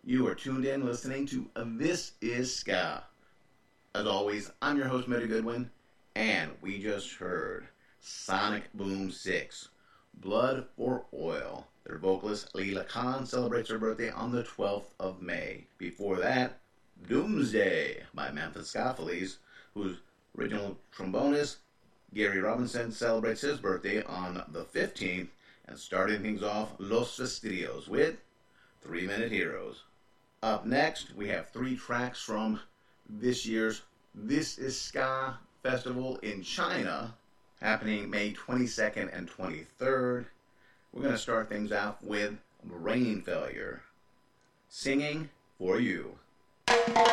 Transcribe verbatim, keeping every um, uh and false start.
You are tuned in listening to This Is Ska. As always, I'm your host, Mehdi Goodwin, and we just heard Sonic Boom six, Blood for Oil. Their vocalist, Leela Khan, celebrates her birthday on the twelfth of May. Before that, Doomsday by Memphis Scoffolies, whose original trombonist, Gary Robinson, celebrates his birthday on the fifteenth, and starting things off, Los Fastidios with Three Minute Heroes. Up next, we have three tracks from this year's This Is Ska Festival in China, happening May twenty-second and twenty-third. We're going to start things out with Brain Failure, Singing for You.